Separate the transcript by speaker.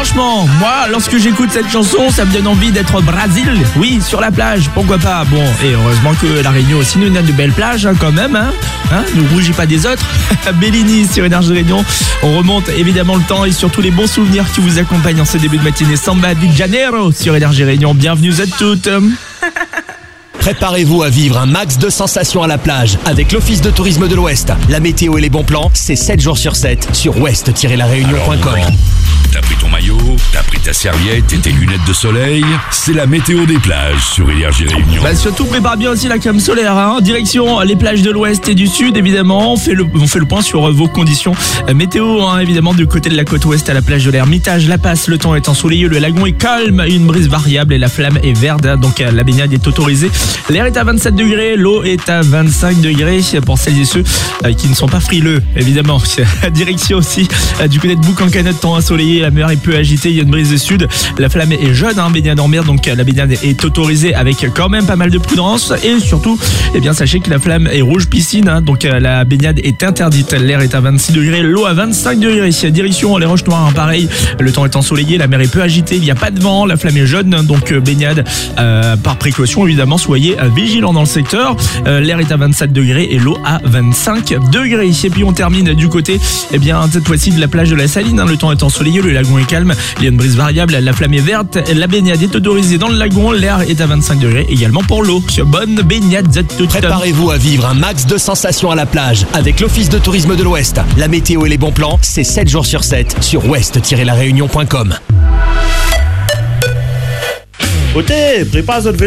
Speaker 1: franchement, moi, lorsque j'écoute cette chanson, ça me donne envie d'être au Brésil. Oui, sur la plage, pourquoi pas. Bon, et heureusement que la Réunion aussi nous donne de belles plages, quand même. Ne rougis pas des autres. Bellini sur Énergie Réunion. On remonte évidemment le temps et surtout les bons souvenirs qui vous accompagnent en ce début de matinée. Samba de Janeiro sur Énergie Réunion. Bienvenue à toutes.
Speaker 2: Préparez-vous à vivre un max de sensations à la plage avec l'Office de tourisme de l'Ouest. La météo et les bons plans, c'est 7 jours sur 7 sur ouest-laréunion.com.
Speaker 3: T'as pris ton maillot, t'as pris ta serviette et tes lunettes de soleil. C'est la météo des plages sur Énergie Réunion.
Speaker 1: Surtout prépare bien aussi la crème solaire. Direction les plages de l'Ouest et du Sud évidemment. On fait le point sur vos conditions météo évidemment du côté de la côte Ouest à la plage de l'Ermitage, La Passe. Le temps est ensoleillé, le lagon est calme, une brise variable et la flamme est verte. Donc la baignade est autorisée. L'air est à 27 degrés, l'eau est à 25 degrés pour celles et ceux qui ne sont pas frileux évidemment. Direction aussi du côté de Bouc-en-Canot, temps ensoleillé. La mer est peu agitée, il y a une brise de sud. La flamme est jeune, baignade en mer, donc la baignade est autorisée avec quand même pas mal de prudence. Et surtout, sachez que la flamme est rouge piscine, donc la baignade est interdite. L'air est à 26 degrés, l'eau à 25 degrés. Direction les Roches Noires, pareil. Le temps est ensoleillé, la mer est peu agitée, il n'y a pas de vent, la flamme est jeune, donc baignade par précaution évidemment. Soyez vigilants dans le secteur. L'air est à 27 degrés et l'eau à 25 degrés. Et puis on termine du côté, cette fois-ci de la plage de la Saline. Le temps est ensoleillé, le lagon est calme, il y a une brise variable, la flamme est verte, la baignade est autorisée dans le lagon, l'air est à 25 degrés également pour l'eau. Bonne baignade à toutes.
Speaker 2: Préparez-vous à vivre un max de sensations à la plage avec l'Office de tourisme de l'Ouest. La météo et les bons plans, c'est 7 jours sur 7 sur ouest-laréunion.com.
Speaker 4: Côté, prépare votre vélo.